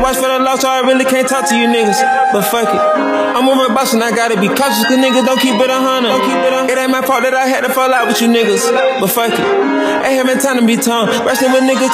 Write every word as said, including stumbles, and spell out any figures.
price for the loss, so I really can't talk to you niggas. But fuck it, I'm a real boss and I gotta be cautious, cause niggas don't keep it a hundred. It ain't my fault that I had to fall out with you niggas. But fuck it, I ain't having time to be tongue. Wrestling with niggas